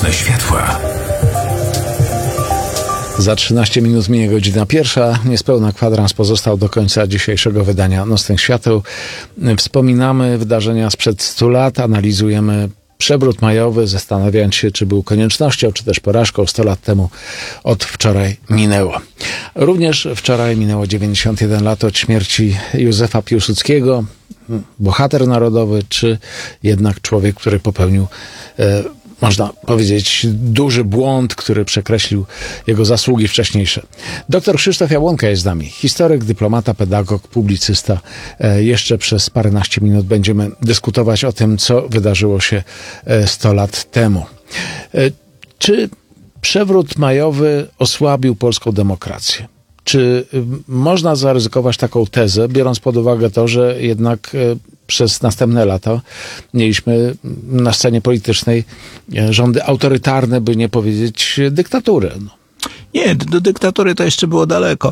Nocne światła. Za 13 minut minie godzina pierwsza. Niespełna kwadrans pozostał do końca dzisiejszego wydania Nocnych Świateł. Wspominamy wydarzenia sprzed 100 lat, analizujemy przewrót majowy, zastanawiając się, czy był koniecznością, czy też porażką. 100 lat temu od wczoraj minęło. Również wczoraj minęło 91 lat od śmierci Józefa Piłsudskiego. Bohater narodowy, czy jednak człowiek, który popełnił można powiedzieć, duży błąd, który przekreślił jego zasługi wcześniejsze. Doktor Krzysztof Jabłonka jest z nami. Historyk, dyplomata, pedagog, publicysta. Jeszcze przez paręnaście minut będziemy dyskutować o tym, co wydarzyło się 100 lat temu. Czy przewrót majowy osłabił polską demokrację? Czy można zaryzykować taką tezę, biorąc pod uwagę to, że jednak przez następne lata mieliśmy na scenie politycznej rządy autorytarne, by nie powiedzieć dyktaturę? Nie, do dyktatury to jeszcze było daleko.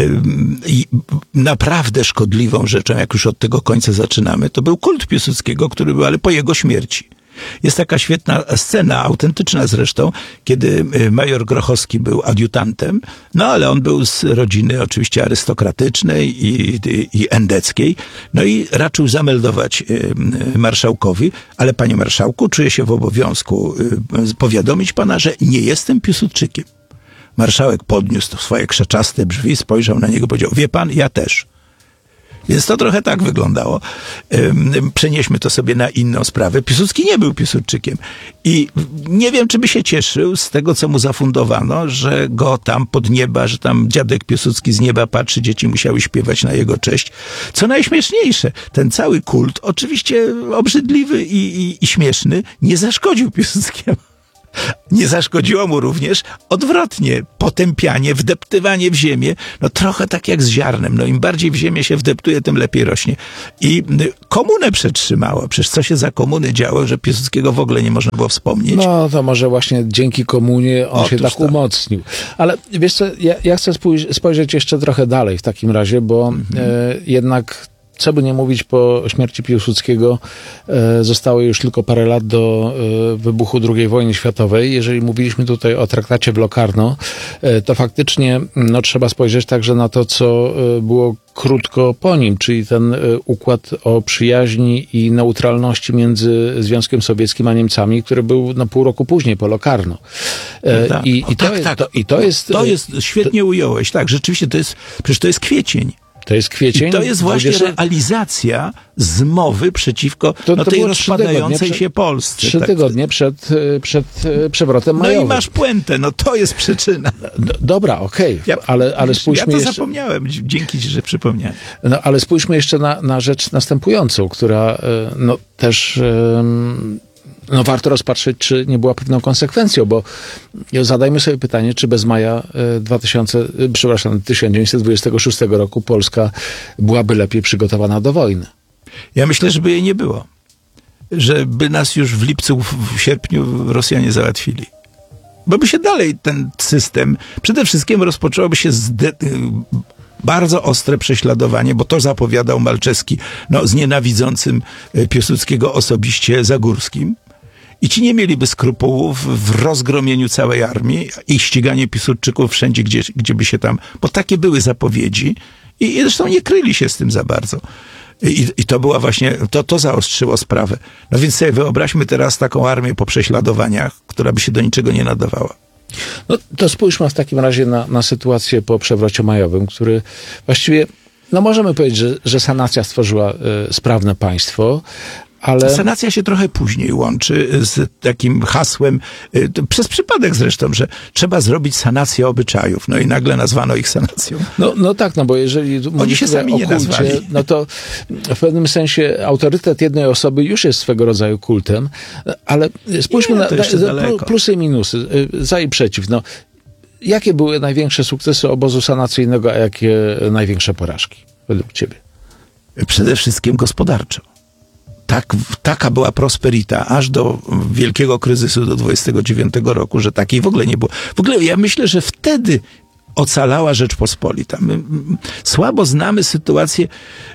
I naprawdę szkodliwą rzeczą, jak już od tego końca zaczynamy, to był kult Piłsudskiego, który był, ale po jego śmierci. Jest taka świetna scena, autentyczna zresztą, kiedy major Grochowski był adiutantem, no ale on był z rodziny oczywiście arystokratycznej i endeckiej, no i raczył zameldować marszałkowi, ale panie marszałku, czuję się w obowiązku powiadomić pana, że nie jestem Piłsudczykiem. Marszałek podniósł swoje krzaczaste brwi, spojrzał na niego, powiedział: wie pan, ja też. Więc to trochę tak wyglądało. Przenieśmy to sobie na inną sprawę. Piłsudski nie był Piłsudczykiem. I nie wiem, czy by się cieszył z tego, co mu zafundowano, że go tam pod nieba, że tam dziadek Piłsudski z nieba patrzy, dzieci musiały śpiewać na jego cześć. Co najśmieszniejsze, ten cały kult, oczywiście obrzydliwy i śmieszny, nie zaszkodził Piłsudskiemu. Nie zaszkodziło mu również odwrotnie, potępianie, wdeptywanie w ziemię, no trochę tak jak z ziarnem, no im bardziej w ziemię się wdeptuje, tym lepiej rośnie. I komunę przetrzymało, przecież co się za komuny działo, że Piłsudskiego w ogóle nie można było wspomnieć. No to może właśnie dzięki komunie on się tak umocnił. Ale wiesz co, ja chcę spojrzeć jeszcze trochę dalej w takim razie, bo jednak co by nie mówić, po śmierci Piłsudskiego zostało już tylko parę lat do wybuchu II wojny światowej. Jeżeli mówiliśmy tutaj o traktacie w Locarno, to faktycznie trzeba spojrzeć także na to, co było krótko po nim, czyli ten układ o przyjaźni i neutralności między Związkiem Sowieckim a Niemcami, który był pół roku później, po Locarno. To jest, świetnie ująłeś, tak, rzeczywiście przecież to jest kwiecień. To jest kwiecień. I to jest właśnie realizacja zmowy przeciwko tej rozpadającej się Polsce. 3 tygodnie przed przewrotem majowym. No i masz puentę, to jest przyczyna. Dobra, okej, ale spójrzmy jeszcze... zapomniałem, dzięki ci, że przypomniałem. No ale spójrzmy jeszcze na rzecz następującą, która też... warto rozpatrzeć, czy nie była pewną konsekwencją, bo zadajmy sobie pytanie, czy bez maja 1926 roku Polska byłaby lepiej przygotowana do wojny. Ja myślę, żeby jej nie było. Żeby nas już w lipcu, w sierpniu Rosjanie załatwili. Bo by się dalej ten system, przede wszystkim rozpoczęłoby się bardzo ostre prześladowanie, bo to zapowiadał Malczewski, z nienawidzącym Piłsudskiego osobiście Zagórskim. I ci nie mieliby skrupułów w rozgromieniu całej armii i ściganie Piłsudczyków wszędzie, gdzie by się tam... Bo takie były zapowiedzi i zresztą nie kryli się z tym za bardzo. I to była właśnie... To zaostrzyło sprawę. No więc sobie wyobraźmy teraz taką armię po prześladowaniach, która by się do niczego nie nadawała. No to spójrzmy w takim razie na sytuację po przewrocie majowym, który właściwie... możemy powiedzieć, że sanacja stworzyła sprawne państwo, ale... Sanacja się trochę później łączy z takim hasłem, przez przypadek zresztą, że trzeba zrobić sanację obyczajów. No i nagle nazwano ich sanacją. Tak, bo jeżeli oni się sami nie nazwali. To w pewnym sensie autorytet jednej osoby już jest swego rodzaju kultem, ale spójrzmy na plusy i minusy, za i przeciw. Jakie były największe sukcesy obozu sanacyjnego, a jakie największe porażki według ciebie? Przede wszystkim gospodarczo. Taka była prosperita aż do wielkiego kryzysu do 29 roku, że takiej w ogóle nie było. W ogóle ja myślę, że wtedy ocalała Rzeczpospolita. My słabo znamy sytuację,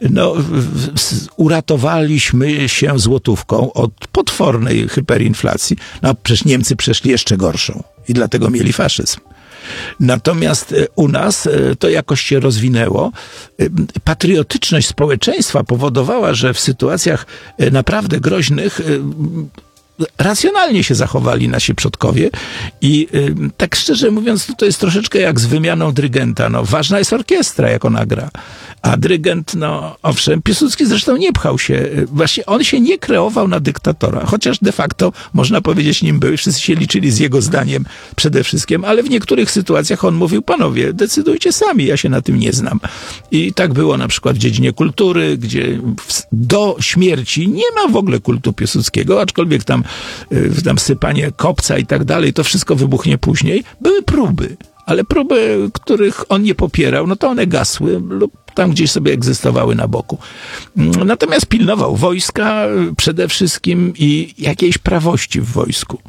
uratowaliśmy się złotówką od potwornej hyperinflacji. No przecież Niemcy przeszli jeszcze gorszą i dlatego mieli faszyzm. Natomiast u nas to jakoś się rozwinęło. Patriotyczność społeczeństwa powodowała, że w sytuacjach naprawdę groźnych racjonalnie się zachowali nasi przodkowie i tak szczerze mówiąc, to jest troszeczkę jak z wymianą dyrygenta. Ważna jest orkiestra, jak ona gra. A dyrygent, owszem, Piłsudski zresztą nie pchał się. Właśnie on się nie kreował na dyktatora, chociaż de facto, można powiedzieć, nim był. Wszyscy się liczyli z jego zdaniem przede wszystkim, ale w niektórych sytuacjach on mówił, panowie, decydujcie sami, ja się na tym nie znam. I tak było na przykład w dziedzinie kultury, gdzie do śmierci nie ma w ogóle kultu Piłsudskiego, aczkolwiek tam sypanie kopca i tak dalej, to wszystko wybuchnie później. Były próby. Ale próby, których on nie popierał, to one gasły lub tam gdzieś sobie egzystowały na boku. Natomiast pilnował wojska przede wszystkim i jakiejś prawości w wojsku.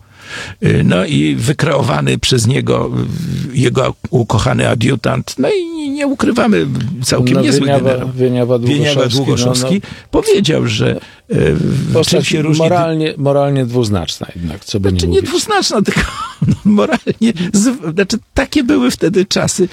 I wykreowany przez niego jego ukochany adiutant, i nie ukrywamy, całkiem niezły generał. Wieniawa Długoszowski powiedział, że postać się różni... moralnie dwuznaczna jednak, co by nie mówić. Nie dwuznaczna, tylko moralnie... takie były wtedy czasy.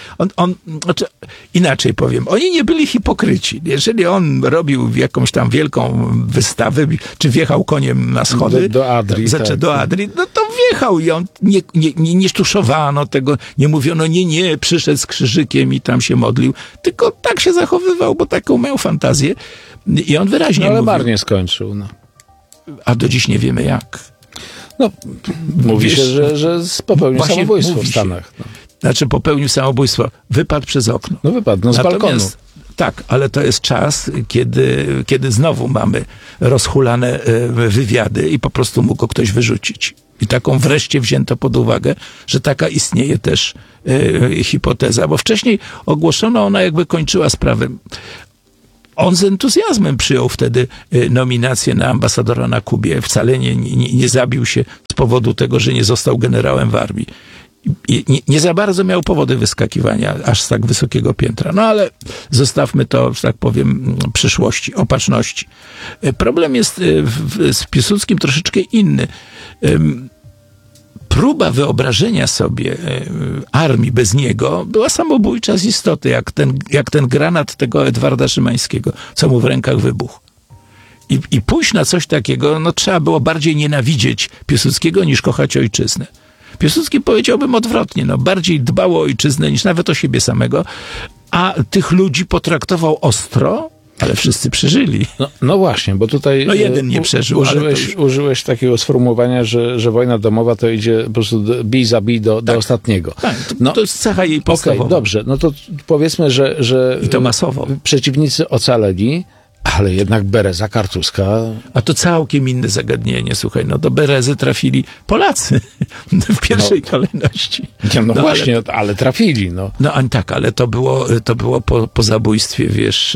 Inaczej powiem, oni nie byli hipokryci. Jeżeli on robił jakąś tam wielką wystawę, czy wjechał koniem na schody... Do Adrii. Do Adrii, to wjechał i on nie sztuszowano tego, nie mówiono nie, przyszedł z krzyżykiem i tam się modlił, tylko tak się zachowywał, bo taką miał fantazję i on wyraźnie ale mówił. marnie skończył. A do dziś nie wiemy jak. Mówi się, że popełnił samobójstwo w Stanach. Znaczy popełnił samobójstwo. Wypadł przez okno. Wypadł, z balkonu. Tak, ale to jest czas, kiedy znowu mamy rozhulane wywiady i po prostu mógł go ktoś wyrzucić. I taką wreszcie wzięto pod uwagę, że taka istnieje też hipoteza, bo wcześniej ogłoszono, ona jakby kończyła sprawę. On z entuzjazmem przyjął wtedy nominację na ambasadora na Kubie. Wcale nie zabił się z powodu tego, że nie został generałem w armii. I nie za bardzo miał powody wyskakiwania aż z tak wysokiego piętra. Ale zostawmy to, że tak powiem, przyszłości, opatrzności. Problem jest z Piłsudskim troszeczkę inny. Próba wyobrażenia sobie armii bez niego była samobójcza z istoty, jak ten granat tego Edwarda Szymańskiego, co mu w rękach wybuchł. I pójść na coś takiego, trzeba było bardziej nienawidzieć Piłsudskiego niż kochać ojczyznę. Piłsudski, powiedziałbym odwrotnie, bardziej dbał o ojczyznę niż nawet o siebie samego, a tych ludzi potraktował ostro, ale wszyscy przeżyli. No właśnie, bo tutaj jeden nie przeżył. Użyłeś takiego sformułowania, że wojna domowa to idzie po prostu bij za bij do ostatniego. Tak, to jest cecha jej podstawowa. Okej, dobrze, to powiedzmy, że i to masowo. Przeciwnicy ocaleli, ale jednak Bereza, Kartuska... A to całkiem inne zagadnienie, słuchaj, do Berezy trafili Polacy w pierwszej kolejności. Właśnie, ale trafili, Tak, ale to było po zabójstwie,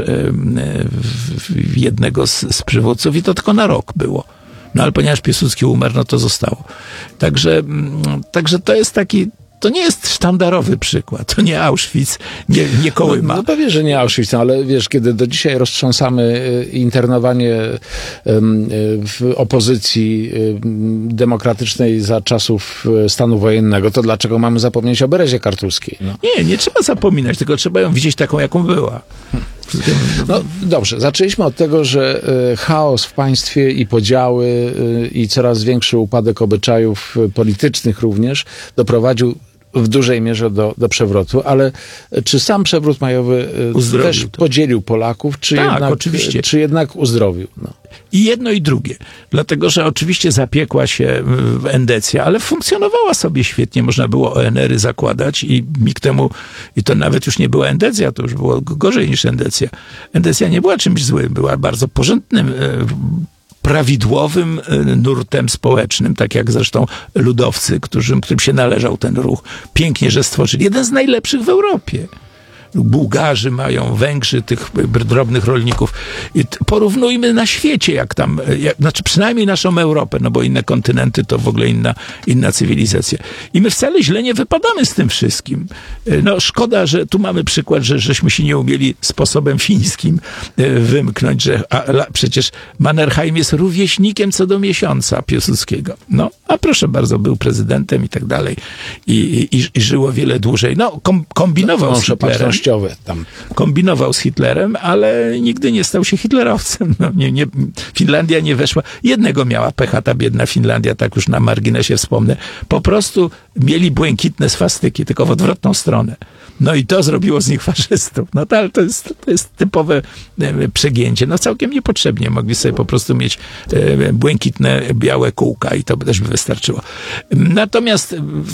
jednego z przywódców i to tylko na rok było. Ale ponieważ Piłsudski umarł, to zostało. Także to jest taki... To nie jest sztandarowy przykład. To nie Auschwitz, nie Kołyma. Pewnie, że nie Auschwitz, ale kiedy do dzisiaj roztrząsamy internowanie w opozycji demokratycznej za czasów stanu wojennego, to dlaczego mamy zapomnieć o Berezie Kartuskiej? Nie trzeba zapominać, tylko trzeba ją widzieć taką, jaką była. Dobrze, zaczęliśmy od tego, że chaos w państwie i podziały i coraz większy upadek obyczajów politycznych również doprowadził w dużej mierze do przewrotu, ale czy sam przewrót majowy też podzielił Polaków, czy jednak uzdrowił? I jedno i drugie. Dlatego, że oczywiście zapiekła się endecja, ale funkcjonowała sobie świetnie. Można było ONR-y zakładać i nikt temu, i to nawet już nie była endecja, to już było gorzej niż endecja. Endecja nie była czymś złym, była bardzo porządnym, prawidłowym nurtem społecznym, tak jak zresztą ludowcy, którym się należał ten ruch. Pięknie, że stworzyli. Jeden z najlepszych w Europie. Bułgarzy mają, Węgrzy, tych drobnych rolników. I porównujmy na świecie, znaczy przynajmniej naszą Europę, no bo inne kontynenty to w ogóle inna cywilizacja. I my wcale źle nie wypadamy z tym wszystkim. No szkoda, że tu mamy przykład, żeśmy się nie umieli sposobem fińskim wymknąć, że przecież Mannerheim jest rówieśnikiem co do miesiąca Piłsudskiego. No, a proszę bardzo, był prezydentem i tak dalej. I żył o wiele dłużej. No, kombinował z Hitlerem. Tam. Kombinował z Hitlerem, ale nigdy nie stał się hitlerowcem. No, Finlandia nie weszła. Jednego miała pecha ta biedna Finlandia, tak już na marginesie wspomnę. Po prostu mieli błękitne swastyki, tylko w odwrotną stronę. No i to zrobiło z nich faszystów. No ale to jest typowe przegięcie. No całkiem niepotrzebnie. Mogli sobie po prostu mieć błękitne, białe kółka i to też by wystarczyło. Natomiast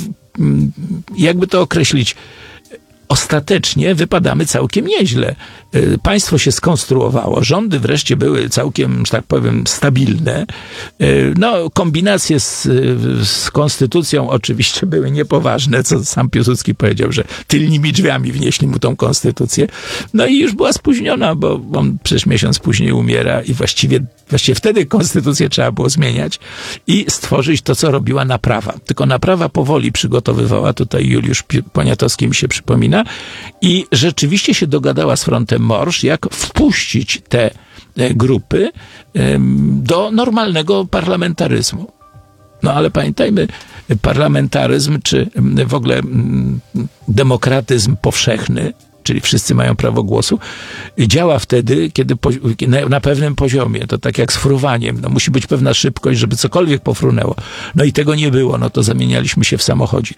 jakby to określić, ostatecznie wypadamy całkiem nieźle. Państwo się skonstruowało, rządy wreszcie były całkiem, że tak powiem, stabilne. No, kombinacje z konstytucją oczywiście były niepoważne, co sam Piłsudski powiedział, że tylnymi drzwiami wnieśli mu tą konstytucję. No i już była spóźniona, bo on przecież miesiąc później umiera i właściwie wtedy konstytucję trzeba było zmieniać i stworzyć to, co robiła naprawa. Tylko naprawa powoli przygotowywała, tutaj Juliusz Poniatowski mi się przypomina, i rzeczywiście się dogadała z frontem Morsz, jak wpuścić te grupy do normalnego parlamentaryzmu. No ale pamiętajmy, parlamentaryzm, czy w ogóle demokratyzm powszechny, czyli wszyscy mają prawo głosu, działa wtedy, kiedy na pewnym poziomie, to tak jak z fruwaniem, no musi być pewna szybkość, żeby cokolwiek pofrunęło. No i tego nie było, no to zamienialiśmy się w samochodzik.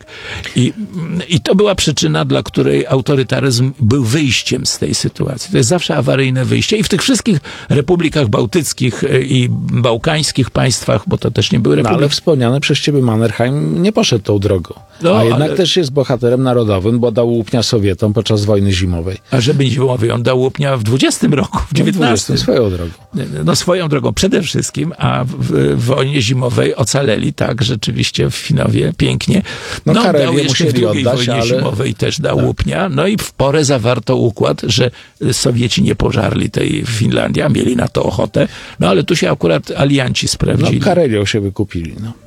I to była przyczyna, dla której autorytaryzm był wyjściem z tej sytuacji. To jest zawsze awaryjne wyjście i w tych wszystkich republikach bałtyckich i bałkańskich państwach, bo to też nie były republiki. No, ale wspomniany przez ciebie Mannerheim nie poszedł tą drogą. No, a jednak też jest bohaterem narodowym, bo dał łupnia Sowietom podczas wojny zimowej. A żeby nie zimowej, on dał łupnia w 20 roku, w 19. Swoją drogą. No swoją drogą przede wszystkim, a w wojnie zimowej ocaleli tak rzeczywiście w Finowie pięknie. No dał jeszcze w drugiej oddać, wojnie zimowej też dał łupnia. No i w porę zawarto układ, że Sowieci nie pożarli tej Finlandii, a mieli na to ochotę. No ale tu się akurat alianci sprawdzili. No Karelią się wykupili. No.